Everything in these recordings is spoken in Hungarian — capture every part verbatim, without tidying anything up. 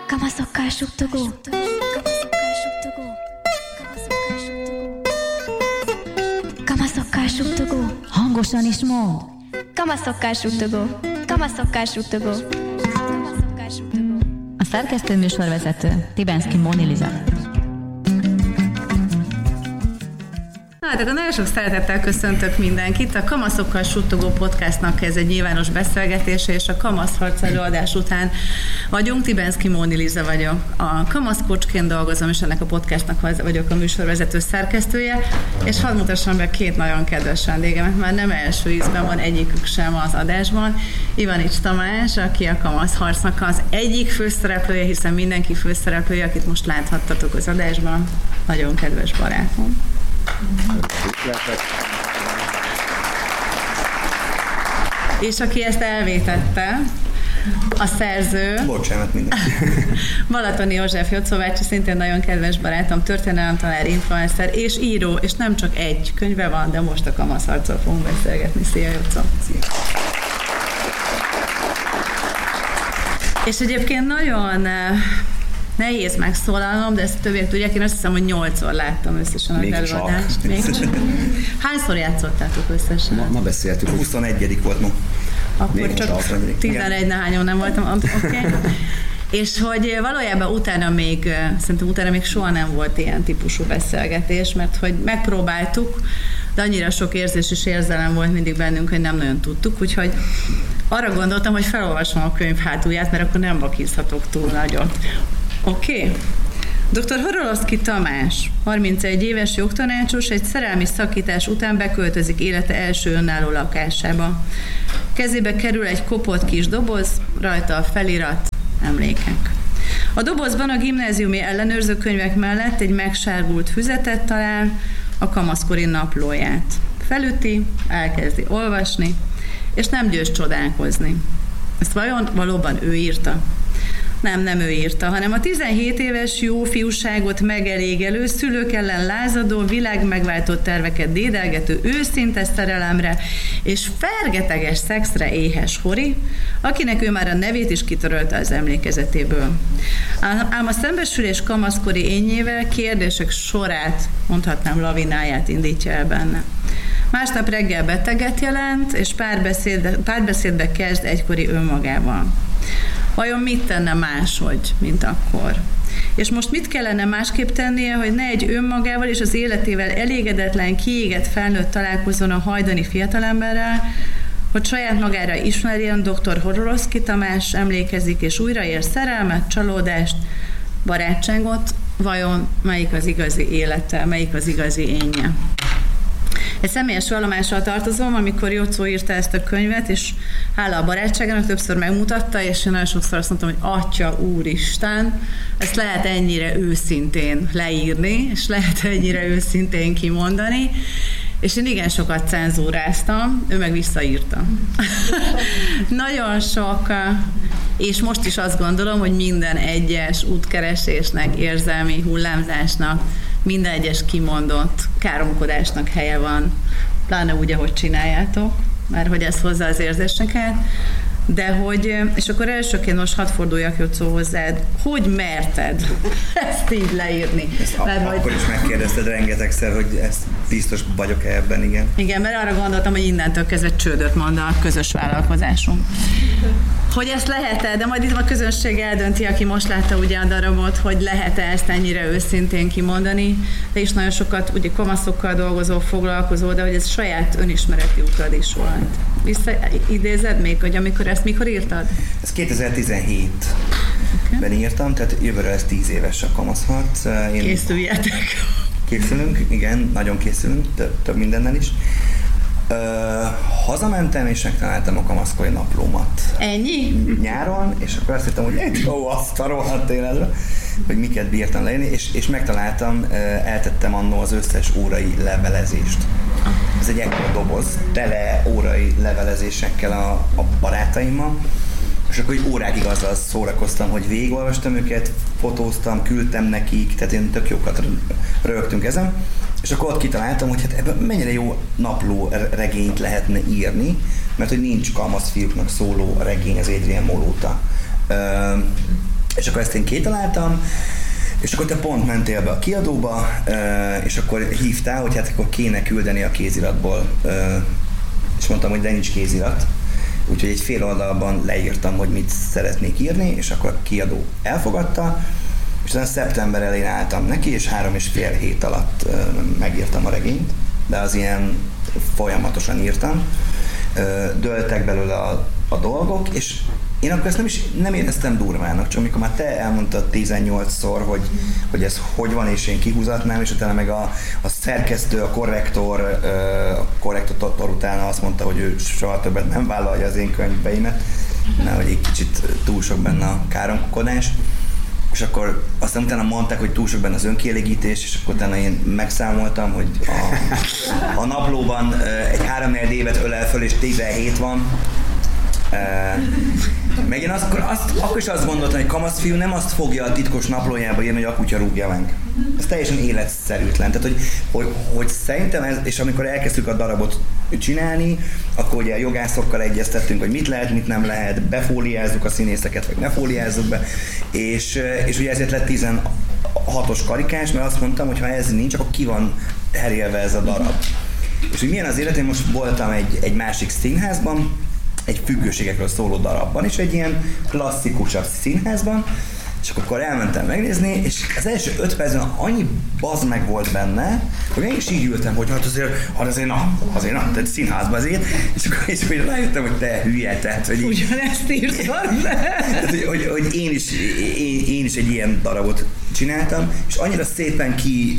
Kamaszokkal suttogó. Kamaszokkal suttogó. Hangosan is mond. Kamaszokkal suttogó. Kamaszokkal suttogó. A szerkesztő műsorvezető Tibenszky Móni Liza. Na, tehát nagyon sok szeretettel köszöntök mindenkit. A Kamaszokkal suttogó podcastnak ez egy nyilvános beszélgetése, és a Kamaszharc előadás után vagyunk. Tibenszky Móni Liza vagyok. A kamaszkocsként dolgozom, és ennek a podcastnak vagyok a műsorvezető szerkesztője, és hadd mutassam be két nagyon kedves vendégemet, már nem első ízben van egyikük sem az adásban. Ivanics Tamás, aki a Kamaszharcnak az egyik főszereplője, hiszen mindenki főszereplője, akit most láthattatok az adásban. Nagyon kedves barátom. És aki ezt elvétette, a szerző, bocsánat mindenki. Balatoni József Jocó bácsi, szintén nagyon kedves barátom, történelemtanár, influencer és író, és nem csak egy könyve van, de most a Kamaszharcról fogunk beszélgetni. Szia, Jocó! Szia! És egyébként nagyon nehéz megszólalnom, de ezt többiek tudják, én azt hiszem, hogy nyolcszor láttam összesen az előadást. Még hányszor játszottátok összesen? Ma, ma beszéltük, huszonegyedik volt ma. Akkor még csak tizenegy nehányon nem voltam. Oké. Okay. És hogy valójában utána még, szerintem utána még soha nem volt ilyen típusú beszélgetés, mert hogy megpróbáltuk, de annyira sok érzés és érzelem volt mindig bennünk, hogy nem nagyon tudtuk, úgyhogy arra gondoltam, hogy felolvasom a könyv hátulját, mert akkor nem vakizhatok túl nagyot. Oké. Okay. doktor Horoloszky Tamás, harmincegy éves jogtanácsos, egy szerelmi szakítás után beköltözik élete első önálló lakásába. Kezébe kerül egy kopott kis doboz, rajta a felirat, emlékek. A dobozban a gimnáziumi ellenőrzőkönyvek mellett egy megsárgult füzetet talál, a kamaszkori naplóját. Felüti, elkezdi olvasni, és nem győz csodálkozni. Ezt vajon valóban ő írta? Nem, nem ő írta, hanem a tizenhét éves jó fiúságot megelégelő, szülők ellen lázadó, világ megváltott terveket dédelgető, őszinte szerelemre és fergeteges szexre éhes Hori, akinek ő már a nevét is kitörölte az emlékezetéből. Ám a szembesülés kamaszkori énjével kérdések sorát, mondhatnám lavináját indítja el benne. Másnap reggel beteget jelent, és párbeszédbe, párbeszédbe kezd egykori önmagával. Vajon mit tenne máshogy, mint akkor? És most mit kellene másképp tennie, hogy ne egy önmagával és az életével elégedetlen, kiégett felnőtt találkozzon a hajdani fiatalemberrel, hogy saját magára ismerjen doktor Horoloszky Tamás, emlékezik és újraér szerelmet, csalódást, barátságot, vajon melyik az igazi élete, melyik az igazi énje? Egy személyes vallomással tartozom, amikor Jocó írta ezt a könyvet, és hála a barátságának többször megmutatta, és én nagyon sokszor azt mondtam, hogy Atya Úristen, ezt lehet ennyire őszintén leírni, és lehet ennyire őszintén kimondani, és én igen sokat cenzúráztam, ő meg visszaírta. Nagyon sok, és most is azt gondolom, hogy minden egyes útkeresésnek, érzelmi hullámzásnak, minden egyes kimondott káromkodásnak helye van, pláne úgy, ahogy csináljátok, mert hogy ez hozza az érzéseket, de hogy, és akkor elsőként most hadd forduljak, Jocó, hozzád, hogy merted ezt így leírni? Ezt ha, mert, akkor hogy... is megkérdezted rengetegszer, hogy ezt biztos vagyok-e ebben, igen? Igen, mert arra gondoltam, hogy innentől kezdve csődöt mond a közös vállalkozásunk. Hogy ezt lehet-e, de majd itt a közönség eldönti, aki most látta ugye a darabot, hogy lehet-e ezt ennyire őszintén kimondani, de is nagyon sokat ugye kamaszokkal dolgozó, foglalkozó, de hogy ez saját önismereti utad is volt. Visszaidézed még, hogy amikor ezt mikor írtad? Ez kétezer-tizenhétben okay. írtam, tehát jövőre ez tíz éves a Kamaszharc. Én... Készüljetek! Készülünk, igen, nagyon készülünk, több, több mindennel is. Uh, hazamentem, és megtaláltam a kamaszkori naplómat. Ennyi? Nyáron, és akkor azt hittem, hogy egy ó, azt a rohadt életre, hogy miket bírtam leírni, és, és megtaláltam, uh, eltettem annó az összes órai levelezést. Ez egy ekkora doboz, tele órai levelezésekkel a, a barátaimmal, és akkor így órákig azzal szórakoztam, hogy végigolvastam őket, fotóztam, küldtem nekik, tehát én tök jókat rögtünk ezen, és akkor ott kitaláltam, hogy hát ebben mennyire jó napló regényt lehetne írni, mert hogy nincs kamaszfiúknak szóló regény az Adrian Mol óta. És akkor ezt én kitaláltam, és akkor te pont mentél be a kiadóba, és akkor hívtál, hogy hát akkor kéne küldeni a kéziratból. És mondtam, hogy de nincs kézirat. Úgyhogy egy fél oldalban leírtam, hogy mit szeretnék írni, és akkor a kiadó elfogadta, és aztán szeptember elején álltam neki, és három és fél hét alatt megírtam a regényt, de az ilyen folyamatosan írtam. Dőltek belőle a, a dolgok, és én akkor ezt nem is nem éreztem durvának, csak amikor már te elmondtad tizennyolcszor, hogy, hogy ez hogy van, és én kihúzatnám, és utána meg a, a szerkesztő, a korrektor, a korrektor utána azt mondta, hogy ő soha többet nem vállalja az én könyveimet, mert hogy egy kicsit túl sok benne a káromkodás. És akkor aztán utána mondták, hogy túl sok benne az önkielégítés, és akkor utána én megszámoltam, hogy a, a naplóban egy három-négy évet ölel föl, és tizenhét van. Uh, meg én azt, akkor, azt, akkor is azt gondoltam, hogy kamaszfiú nem azt fogja a titkos naplójába írni, hogy a kutya rúgja meg. Ez teljesen életszerűtlen. Tehát, hogy, hogy, hogy szerintem ez, és amikor elkezdtük a darabot csinálni, akkor ugye jogászokkal egyeztettünk, hogy mit lehet, mit nem lehet, befóliázzuk a színészeket, vagy ne fóliázzuk be, és, és ugye ezért lett tizenhatos karikás, mert azt mondtam, hogy ha ez nincs, akkor ki van herélve ez a darab. És hogy milyen az élet, én most voltam egy, egy másik színházban, egy függőségekről szóló darabban, és egy ilyen klasszikusabb színházban, és akkor elmentem megnézni, és az első öt percben annyi bazd meg volt benne, hogy én is így ültem, hogy hát azért, hát azért na, azért na, tehát színházban azért, és akkor, és akkor rájöttem, hogy te hülye, tehát, hogy így, ugyanezt írtad le. Tehát, hogy, hogy, hogy én, is, én, én is egy ilyen darabot csináltam, és annyira szépen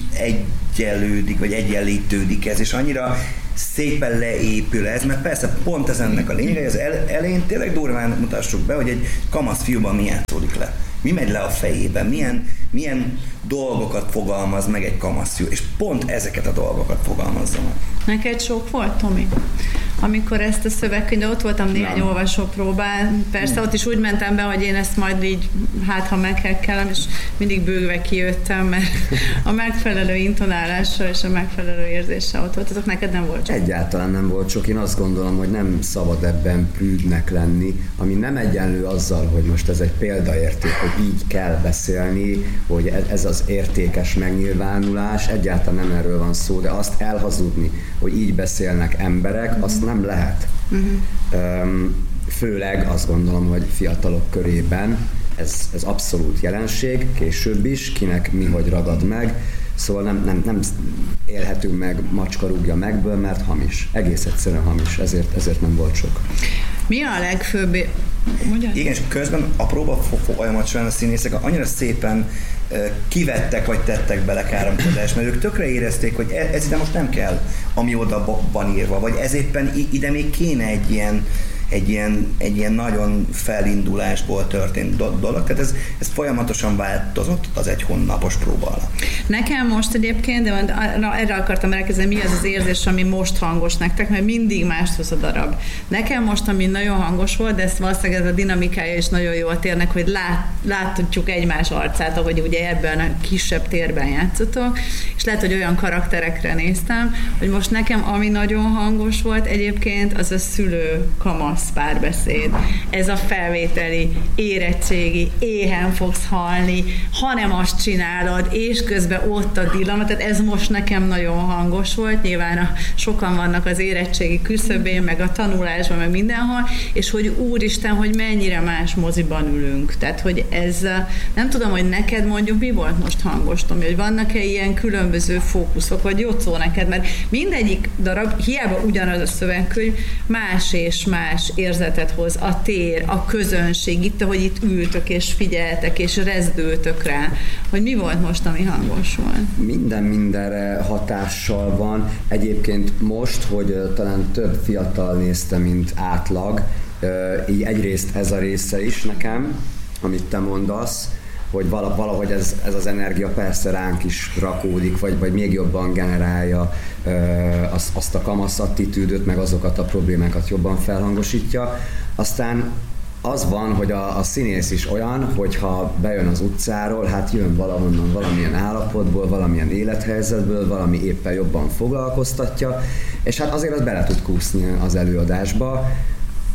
kiegyenlődik, vagy egyenlítődik ez, és annyira szépen leépül ez, mert persze pont ez ennek a lényege, az elején tényleg durván mutassuk be, hogy egy kamasz fiúban mi játszódik le. Mi megy le a fejében, milyen, milyen dolgokat fogalmaz meg egy kamasz fiú, és pont ezeket a dolgokat fogalmazza meg. Neked sok volt, Tomi? Amikor ezt a szövegkönyvet, ott voltam néhány olvasópróbán, persze ott is úgy mentem be, hogy én ezt majd így, hát ha meghekkelem, és mindig bőgve kijöttem, mert a megfelelő intonálással és a megfelelő érzéssel ott volt. Azok neked nem volt sok? Egyáltalán nem volt sok. Én azt gondolom, hogy nem szabad ebben prűdnek lenni, ami nem egyenlő azzal, hogy most ez egy példaérték, hogy így kell beszélni, hogy ez az értékes megnyilvánulás, egyáltalán nem erről van szó, de azt elhazudni, hogy így beszélnek emberek, mm-hmm. azt nem lehet. Mm-hmm. Főleg azt gondolom, hogy fiatalok körében ez, ez abszolút jelenség, később is, kinek mi hogy ragad meg, szóval nem, nem, nem élhetünk meg macska rúgja megből, mert hamis. Egész egyszerűen hamis, ezért, ezért nem volt sok. Mi a legfőbb... Mondjad? Igen, és közben a próba folyamat során a színészek annyira szépen kivettek vagy tettek bele káromkodást, mert ők tökre érezték, hogy ez ide most nem kell, ami oda van írva, vagy ez éppen ide még kéne egy ilyen, egy ilyen, egy ilyen nagyon felindulásból történt dolog, tehát ez, ez folyamatosan változott az egy hónapos próba alatt. Nekem most egyébként, de erre akartam elkezdeni, mi az az érzés, ami most hangos nektek, mert mindig mást hoz a darab. Nekem most, ami nagyon hangos volt, de ezt valószínűleg ez a dinamikája is nagyon jól térnek, hogy lát, láthatjuk egymás arcát, ahogy ugye ebben a kisebb térben játszotok, és lehet, hogy olyan karakterekre néztem, hogy most nekem, ami nagyon hangos volt egyébként, az a szülő-kamasz párbeszéd. Ez a felvételi érettségi, éhen fogsz halni, ha nem azt csinálod, és közben ott a dilemma, tehát ez most nekem nagyon hangos volt, nyilván a, sokan vannak az érettségi küszöbén, meg a tanulásban, meg mindenhol, és hogy úristen, hogy mennyire más moziban ülünk. Tehát, hogy ez, nem tudom, hogy neked mondjuk mi volt most hangos, Tomi, hogy vannak-e ilyen különböző fókuszok, vagy jocó neked, mert mindegyik darab, hiába ugyanaz a szövegkönyv, más és más érzetet hoz, a tér, a közönség, itt, ahogy itt ültök és figyeltek és rezdültök rá, hogy mi volt most, ami hangos volt? Minden mindenre hatással van. Egyébként most, hogy talán több fiatal nézte, mint átlag, így egyrészt ez a része is nekem, amit te mondasz, hogy valahogy ez, ez az energia persze ránk is rakódik, vagy, vagy még jobban generálja ö, azt, azt a kamasz attitűdöt, meg azokat a problémákat jobban felhangosítja. Aztán az van, hogy a, a színész is olyan, hogyha bejön az utcáról, hát jön valahonnan, valamilyen állapotból, valamilyen élethelyzetből, valami éppen jobban foglalkoztatja, és hát azért az bele tud kúszni az előadásba.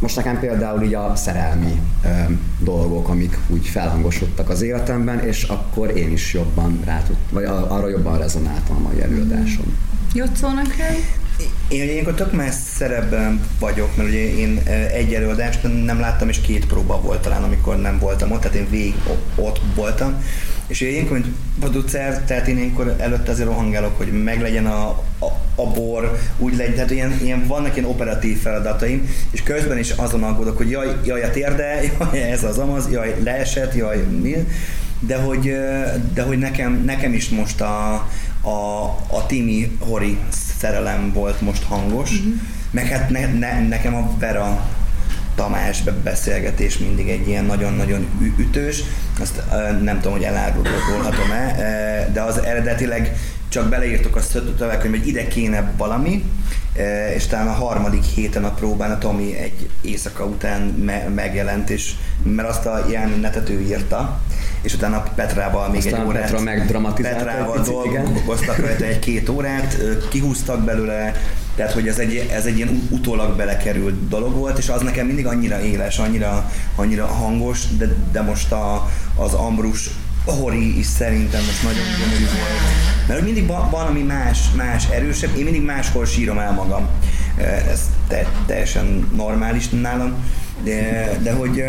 most nekem például így a szerelmi ö, dolgok, amik úgy felhangosodtak az életemben, és akkor én is jobban rá tud, vagy arra jobban rezonáltam a mai előadásom. Jocó neked? Én ilyenkor tök más szerepben vagyok, mert ugye én egy előadást nem láttam, és két próba volt talán, amikor nem voltam ott, tehát én végig ott voltam. És ilyenkor, mint producer, tehát én ilyenkor előtte azért rohangálok, hogy meglegyen a, a, a bor, úgy legyen, tehát ilyen, ilyen, vannak ilyen operatív feladataim, és közben is azon aggódok, hogy jaj, jaj a térde, jaj, ez az amaz, jaj, leesett, jaj, mi. De hogy, de hogy nekem, nekem is most a, a, a Timi Hori szerelem volt most hangos, uh-huh. meg hát ne, ne, nekem a Vera Tamás beszélgetés mindig egy ilyen nagyon-nagyon ütős, azt nem tudom, hogy elárulhatom-e, de az eredetileg csak beleírtok a szövegkönyvbe, hogy ide kéne valami, és talán a harmadik héten a próbán a Tomi egy éjszaka után me- megjelent, és mert azt a jelenetet ő írta, és utána Petrával még aztán egy órát, Petra megdramatizálta Petrával dolgoztak rajta egy-két órát, kihúztak belőle, tehát hogy ez egy, ez egy ilyen utólag belekerült dolog volt, és az nekem mindig annyira éles, annyira, annyira hangos, de, de most a, az Ambrus Hori is szerintem most nagyon gyönyörű volt. Mert mindig van, van ami más, más erősebb, én mindig máshol sírom el magam. Ez te, teljesen normális nálam, de, de hogy,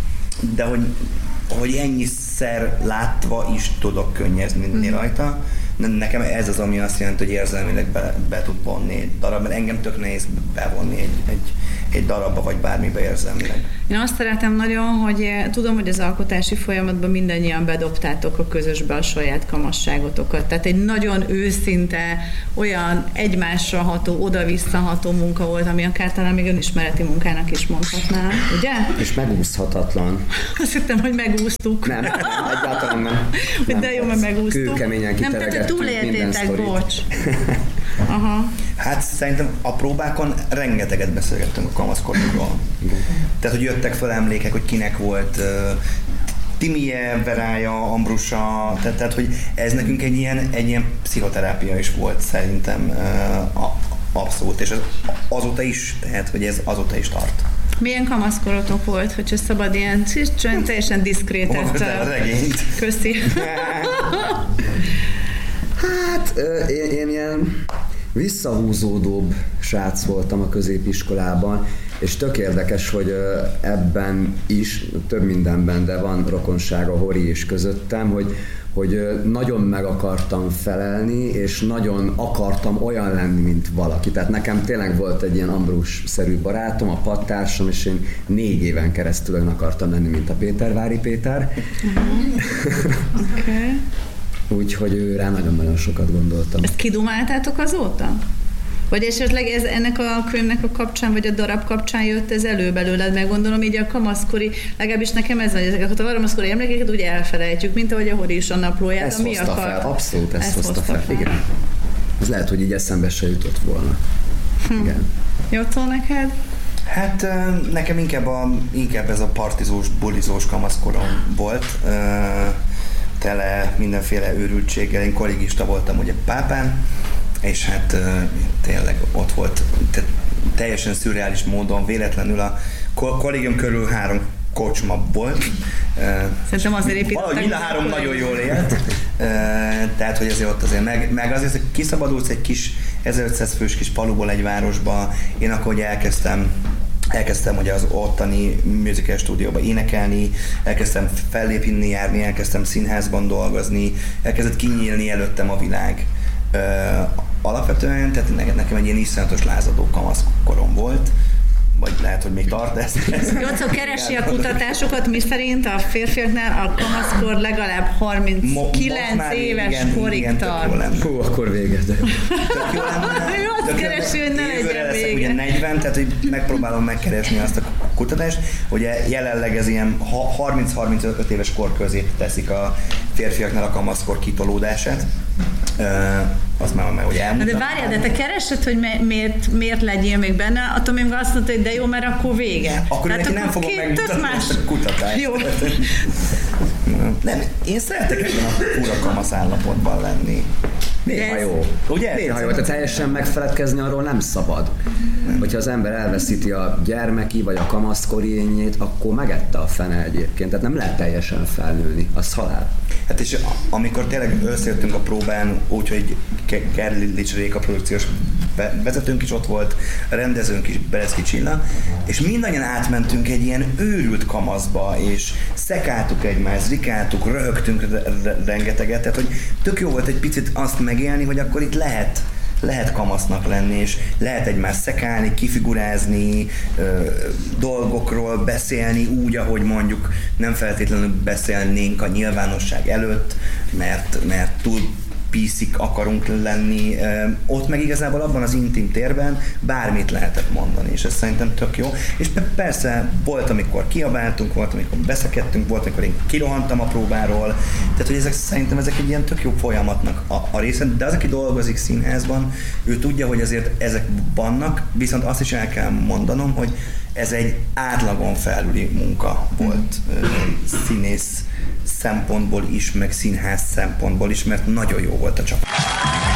de hogy, hogy ennyiszer látva is tudok könnyezni rajta. Nekem ez az, ami azt jelenti, hogy érzelmileg be, be tud vonni egy darab, mert engem tök nehéz bevonni egy, egy, egy darabba, vagy bármibe érzelmileg. Én azt szeretem nagyon, hogy tudom, hogy az alkotási folyamatban mindannyian bedobtátok a közösbe a saját kamasságotokat. Tehát egy nagyon őszinte, olyan egymásra ható, oda-visszaható munka volt, ami akár talán még önismereti munkának is mondhatnám, ugye? És megúszhatatlan. Azt hittem, hogy megúsztuk. Nem, nem, egyáltalán nem. nem. De jó, mert megúsztuk. Kőkeményen kiteregettünk minden sztorit. Bocs. Aha. Hát szerintem a próbákon rengeteget beszélgettünk a kamaszkorukról. Tehát, hogy jöttek fel emlékek, hogy kinek volt uh, Timije, Verája, Ambrusa, tehát, tehát, hogy ez nekünk egy ilyen, egy ilyen pszichoterápia is volt szerintem uh, abszolút, és az, azóta is, tehát, hogy ez azóta is tart. Milyen kamaszkorotok volt, hogyha szabad ilyen teljesen diszkrétet? A regényt. Köszi. Hát én, én ilyen visszahúzódóbb srác voltam a középiskolában, és tök érdekes, hogy ebben is, több mindenben, de van rokonság a Hori is közöttem, hogy, hogy nagyon meg akartam felelni, és nagyon akartam olyan lenni, mint valaki. Tehát nekem tényleg volt egy ilyen Ambrus-szerű barátom, a padtársam, és én négy éven keresztül olyan akartam lenni, mint a Pétervári Péter. Uh-huh. Okay. Úgyhogy ő rá nagyon-nagyon sokat gondoltam. Ezt kidumáltátok azóta? Vagy esetleg ez ennek a könyvnek a kapcsán, vagy a darab kapcsán jött ez elő belőled, meg gondolom így a kamaszkori, legalábbis nekem ez van, hogy ezeket a kamaszkori emlékeket úgy elfelejtjük, mint ahogy a Hori is a naplóját. Ezt hozta akar... fel, abszolút ezt, ezt hozta fel. fel. Igen. Ez lehet, hogy így eszembe se jutott volna. Hm. Igen. Jocó neked? Hát nekem inkább, a, inkább ez a partizós, bulizós kamaszkorom volt. Tele mindenféle őrültséggel. Én kollégista voltam ugye Pápán, és hát tényleg ott volt teljesen szürreális módon, véletlenül a kollégium körül három kocsma volt. Szerintem azért építettek. Valahogy mind a három nagyon jól élt. Tehát, hogy ezért ott azért meg, meg azért, hogy kiszabadulsz egy kis ezerötszáz fős kis faluból egy városba. Én akkor hogy elkezdtem Elkezdtem ugye az ottani musical stúdióba énekelni, elkezdtem fellépni, járni, elkezdtem színházban dolgozni, elkezdett kinyílni előttem a világ. Ö, alapvetően, tehát nekem egy ilyen iszonyatos lázadó kamaszkorom volt, vagy lehet, hogy még tart ez. Jocó keresi a kutatásokat, mi szerint a férfiaknál a kamaszkor legalább harminckilenc éves igen, korig igen, tart. Hú, akkor vége. De... Jó, azt keresi, hogy ne legyen vége. Ugye negyven, tehát hogy megpróbálom megkeresni azt a kutatást. Ugye jelenleg ez ilyen harminc-harmincöt éves kor közé teszik a férfiaknál a kamaszkor kitolódását. Uh, azt már meg, hogy elmondtam. De várjál, de te keresed, hogy miért, miért legyél még benne, attól még azt mondta, hogy de jó, mert akkor vége. Akkor neki nem fogom megmutatni más... ezt a kutatást. Jó. Nem, én szeretek ebben a fura kamasz állapotban lenni. Néha Ez- jó. Ugye? Néha jó, tehát teljesen megfeledkezni arról nem szabad. Hogyha az ember elveszíti a gyermeki vagy a kamaszkori énjét, akkor megette a fene egyébként. Tehát nem lehet teljesen felnőni. Az halál. Hát és a- amikor tényleg összejöttünk a próbán, úgyhogy Ke- Kerlics Réka produkciós be- vezetőnk is ott volt, a rendezőnk is, Bereszki Csilla, és mindannyian átmentünk egy ilyen őrült kamaszba, és szekáltuk egymást, rikáltuk, röhögtünk re- re- rengeteget, tehát hogy tök jó volt egy picit azt megélni, hogy akkor itt lehet lehet kamasznak lenni, és lehet egymást szekálni, kifigurázni, ö, dolgokról beszélni úgy, ahogy mondjuk nem feltétlenül beszélnénk a nyilvánosság előtt, mert, mert túl píszik akarunk lenni. Ö, ott meg igazából abban az intim térben bármit lehetett mondani, és ez szerintem tök jó. És pe- persze volt, amikor kiabáltunk, volt, amikor beszekedtünk, volt, amikor én kirohantam a próbáról, tehát hogy ezek szerintem ezek egy ilyen tök jó folyamatnak a, a része, de az, aki dolgozik színházban, ő tudja, hogy azért ezek vannak, viszont azt is el kell mondanom, hogy ez egy átlagon felüli munka volt ö, színész szempontból is, meg színház szempontból is, mert nagyon jó volt a csapat.